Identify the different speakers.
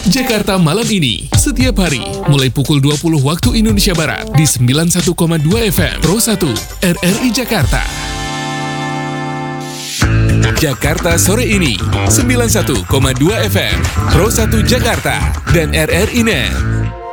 Speaker 1: Jakarta Malam Ini, setiap hari, mulai pukul 20 waktu Indonesia Barat, di 91,2 FM, Pro 1, RRI Jakarta. Jakarta Sore Ini, 91,2 FM, Pro 1 Jakarta, dan RRI Net.